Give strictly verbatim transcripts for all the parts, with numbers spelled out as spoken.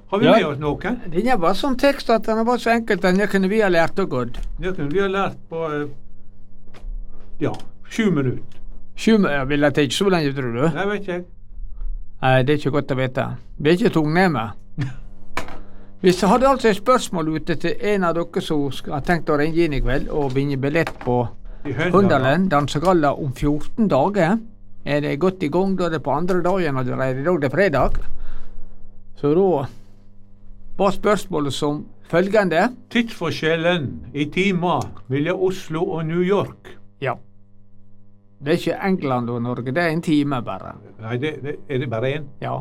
Har vi Ja. med oss noen? Den er bare sånn tekst at den var så enkelt at den kunne vi ha lært og gått. Det kunne vi ha lært på eh, ja, sju minutter. Sju minutter vil jeg ta ikke så lenge, tror du? Det vet jeg. Nei, det er ikke godt å vite. Vi er ikke tungnemme. Hvis jeg hadde altså et spørsmål ute til en av dere som har tenkt å ringe inn i kveld og vinne billett på I Høndalen. Hundalen, dansegalla om fjorten dager, er det godt i gang, da er det på andre dagen allerede, i dag det er fredag. Så da var spørsmålet som følgende. Tidsforskjellen i timer mellom Oslo og New York. Ja. Det er ikke England og Norge, det er en time bare. Nei, det, det, er det bare én? Ja.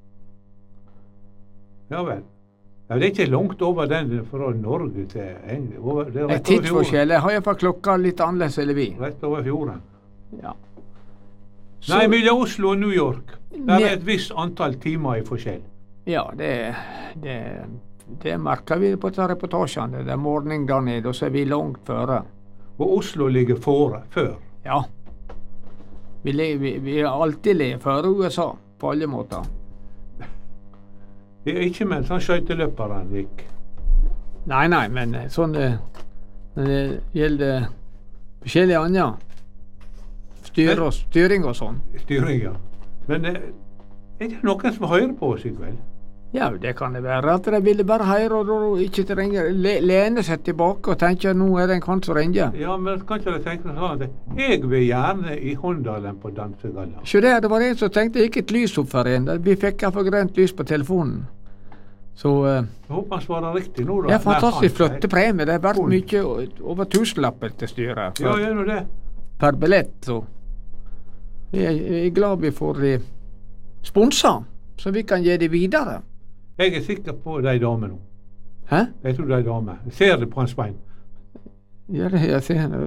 Ja vel. Ja, det er ikke langt over den fra Norge til England. Over, det er En rett over fjorden. tidsforskjell. Jeg har iallfall klokka litt annerledes enn vi. Rett over fjorden. Ja. Nei, mellom Oslo og New York. Det Ne- er et visst antall timer i forskjell. Ja, det, det, det merker vi på disse reportasjene. Det er morgen der nede, og så er vi langt føre. Og Oslo ligger fore, før. Ja. Vi, le- vi, vi er alltid le føre U S A, på alle måter. Det er ikke mens han skøyteløperen gikk. Nei, nei, men sånn det, når det gjelder forskjellige andre styr og, styring og sånn. Styringa. Men eh, er det noen som hører på oss i kveld? Ja, det kan det være at de ville bare høre og da ikke trenge le, lene seg tilbake og tenke at nå er det en kant som ringer. Ja, men kan ikke de tenke sånn at jeg vil gjerne i Håndalen på dansegalla. Så det, det var en som tenkte det gikk et lys opp for en. Vi fikk iallfall grønt lys på telefonen. Så eh, Jeg håper han svarer riktig nå, da. det er fantastisk Nei, flotte premier. Det er verdt Hun. mye o- over tusenlapper til styret Ja, for, gjør nå det. per billett. Så vi er, vi er glad vi får de sponsa, så vi kan gi det videre. Jeg er sikker på de damene nå. Hæ? Jeg tror de er damer. Jeg ser det på en Svein. Ja, det jeg ser det.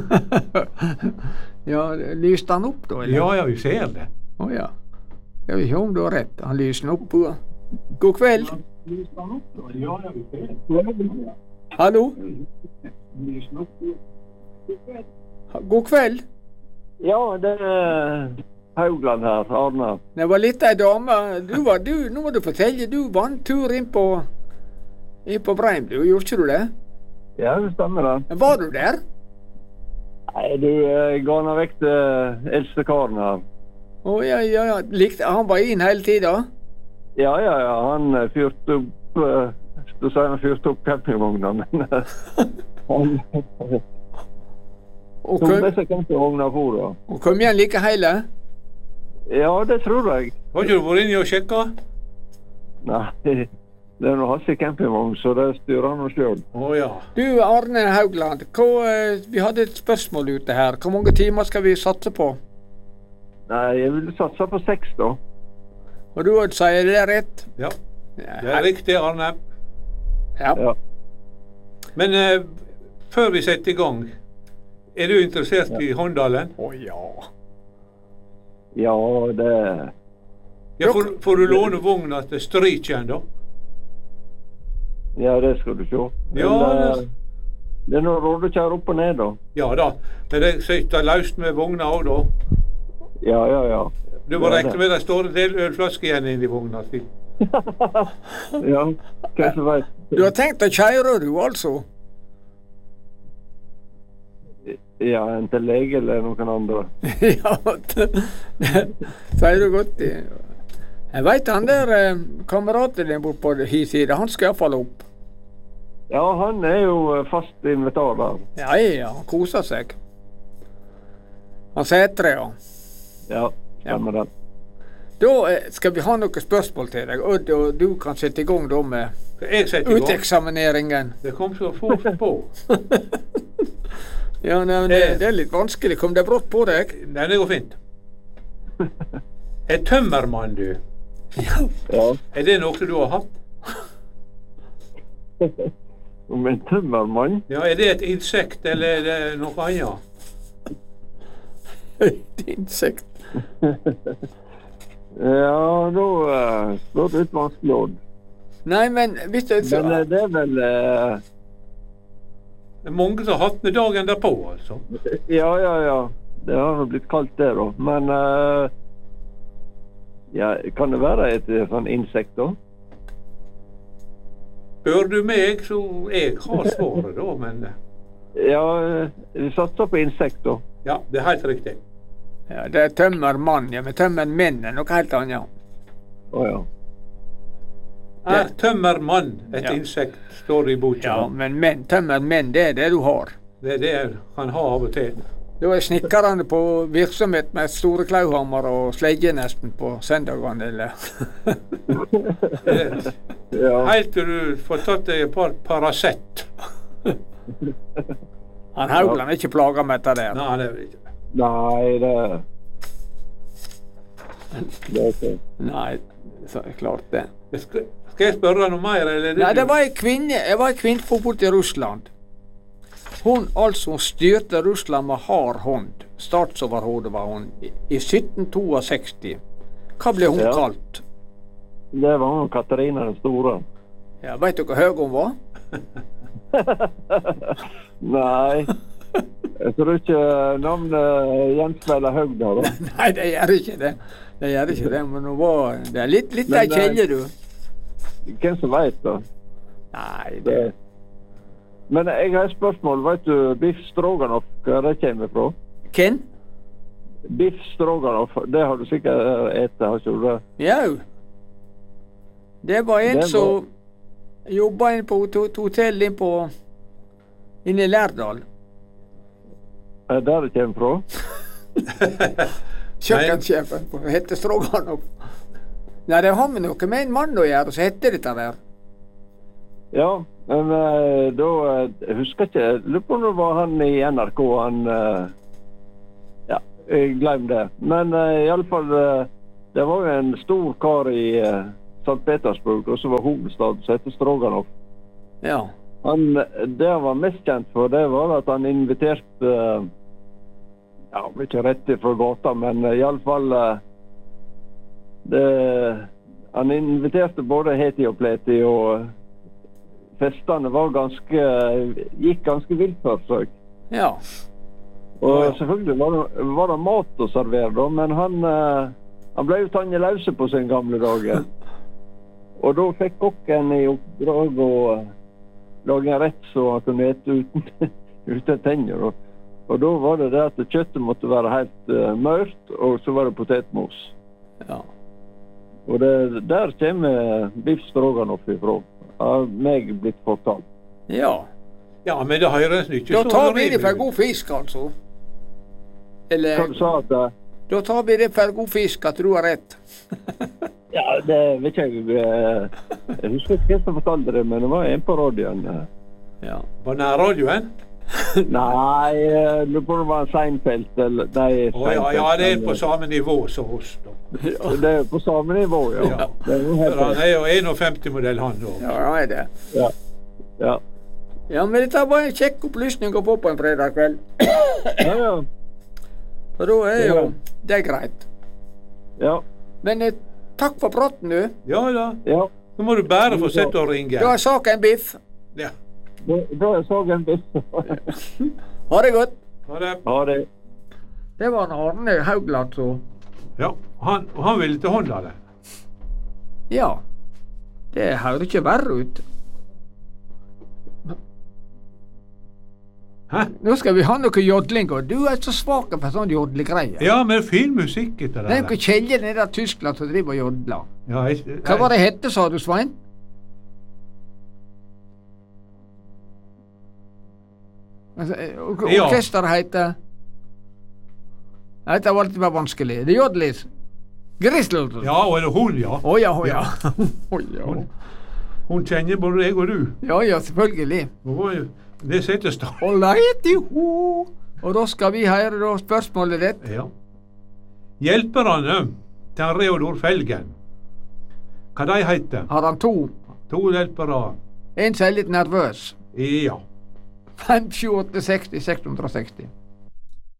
Ja, lyste han opp da, eller? Ja, ja, vi ser det. Å ja. Jeg vet ikke om du har rett. Han lyser den opp på. God kveld. Ja, ja, vi ser det. Hallo? God kveld. Ja, det er Haugland her, Arne. Det var litt ei dame. Du var, du, nå må du fortelle. Du var en tur inn på inn på Breim, du. Gjorde ikke du det? Ja, det stemmer det. Var du der? Nei, du eh, ga han vekk til eldste karen her. Å ja, ja, ja. Likte, han var inn hele tida? Ja, ja, ja, han eh, fyrte opp, eh, du sier han fyrte opp campingvogna, men eh, han Og tok kom, med seg campingvogna på da. og kom igjen like hele? Ja, det tror jeg. Har ikke du vært inne og sjekka? Nei, det er noe hans campingvogn, så det styrer han selv. Å ja. Du, Arne Haugland. Hva, eh, vi hadde et spørsmål ute her. Hvor mange timer skal vi satse på? Nei, jeg vil satse på seks da. Og du sier det er rett? Ja, Ja. det er riktig, Arne. Ja. Ja. Men eh, før vi setter i gang, er du interessert i Håndalen? Å ja. Ja, det... Ja, får, får du låne vogna til Strykjern, da? Ja, det skal du se. Ja, Men, det- eh, det er noe råd å kjøre opp og ned da. Ja da. Men jeg sitter løst med vogna òg, da. Ja, ja, ja. Du må Ja, regne det. med det står en del ølflasker igjen inni vogna. si. Ja, hvem som vet. Du har tenkt å kjøre, du, altså? Ja, en til lege eller noen andre. Ja, det, det sier du godt. Jeg veit han der eh, kameraten din bort på hi side, han skal iallfall opp. Ja, han er jo eh, fast invitar der. Ja, ja, han koser seg. Han setter det, ja. Ja, stemmer det. Da eh, skal vi ha noen spørsmål til deg, og da- du kan sette i gang da med Jeg setter i gang. uteksamineringen. Det kom så fort på. Ja, nei, men det, det er litt vanskelig. Kom det brått på deg? Nei, det går fint. En tømmermann, du. Ja. Ja, Er det noe du har hatt? om en tømmermann. Ja, Er det et insekt, eller er det noe annet? Et insekt. Ja, da uh, står det litt vanskelig odd. Nei, men hvis det så, Men eh, det er vel... eh, Det er mange som har hatt det dagen derpå, altså. ja, ja, ja. Det har jo blitt kaldt det da. Men... eh, ja, kan det være et eh, sånn insekt da? spør du meg, så jeg har svaret da, men Ja, vi satser på insekt da. ja, det er helt riktig. Ja, det er tømmermann, ja, men tømmermenn er noe helt annet. Å ja. Er tømmermann et Ja. insekt, står det i boka. Ja, men menn, tømmermenn, det er det du har. Det er det han har av og til. Da er snekkerne på virksomhet med store klauhammer og slegge nesten på søndagene, eller Ja. Helt til du får tatt deg et par Paracet. Han Haugland er ikke plaga med dette der. Nei, det er ikke. Nei, det Det er ikke. Nei, så er det klart det. Skal, skal jeg spørre noe mer, eller er det Nei, det du? var ei kvinne, jeg var ei kvinne på bort til Russland. Hun altså styrte Russland med hard hånd. Statsoverhode var hun i i sytten sekstito. Hva ble hun Ja. kalt? Det var hun Katarina den store. Ja, Veit du hvor høy hun var? Nei. Jeg tror ikke navnet gjenspeiler høgda, da. Nei, det gjør ikke det. Det gjør ikke det, men hun var Det er litt, litt Men, ei kjelle, du. Hvem som veit, da? Nei, det Det. Men jeg har et spørsmål. Vet du biff stroganoff, hva det kommer fra? Hvem? Biff stroganoff, det har du sikkert ete, har ikke du det? Jau. Det var en Det var- som jobba inn på et hotell inn på inne i Lærdal. Er det der det kommer fra? Kjøkkensjefen på hette Stroganoff. Nei, det har med noe med en mann å gjøre, så heter dette der. Ja, men eh, da eh, jeg husker ikke jeg lurer på om det var han i N R K, han eh, ja, jeg glem det. Men uh, iallfall uh, det var jo en stor kar i uh, Sankt Petersburg, og så var hovedstad som heter Stroganoff. Ja. Han, det han var mest kjent for, det var at han inviterte uh, ja, ikke rett fra gata, men uh, iallfall uh, det, han inviterte både heti og pleti, og festene var ganske, gikk ganske vilt for seg. Ja. Og Ja, ja. selvfølgelig var det, var det mat å servere, da, men han, eh, han ble jo tanneløse på sin gamle dager. Og da fikk kokken i oppdrag å eh, lage en rett så han kunne ete uten, uten tenner. Og, og da var det det at kjøttet måtte være helt uh, mørt, og så var det potetmos. Ja. Og det, der kommer biff stroganoff ifra. Har meg blitt fortalt. Ja. Ja, men det høres ikke Da så tar vi det for rimelig god fisk, altså. Eller Hva du sa at eh, Da tar vi det for god fisk, at du har rett. Ja, det vet jeg. eh, Jeg husker ikke hvem som fortalte det, men det var en på radioen. eh. Ja. På nærradioen? Nei, eh, lurer på om det var en Seinfeld eller nei, Å ja, ja, det er på men, samme nivå som oss, da. eh, Det er på samme nivå, ja. Ja. Det er jo helt For han rett. er jo femti-modell, han òg. Ja, det er det. Ja. Ja. Ja, men dette var en kjekk opplysning å få på en fredag kveld. Ja, ja. For da er jo Ja. det er greit. Ja. Men eh, takk for praten, du. Ja da. ja. Nå må du bare få sette og ringe. Da er saken biff. Ja. Da, da er saken biff. Ha det godt. Ha det. Ha det. Det var en Arne Haugland, så. Ja, han, og han ville til hånda det. Ja. Det høres ikke verre ut. Hæ? Nå skal vi ha noe jodling, og du er så svak for sånn jodlegreier. Ja, men fin musikk etter Det er det. noen kjeljer nede i Tyskland som driver og jodler. Ja, jeg, Hva var det hette, sa du, Svein? Altså, eh, or- Ja. Orkesteret heter Nei, dette var litt mer vanskelig. Det er Jodlis. Grisel. Ja, og eller hun, ja. Å ja, å ja. Å ja. Hun, hun kjenner både jeg og du. Ja ja, selvfølgelig. Hun var jo- Det sitter stå. Og leiti ho. Og da skal vi høre da spørsmålet ditt. Ja. Hjelperne til han Reodor Felgen, hva de heter? Har han to? To hjelpere. En som er litt nervøs. Ja. fem sju åtte seksti seks hundre og seksti.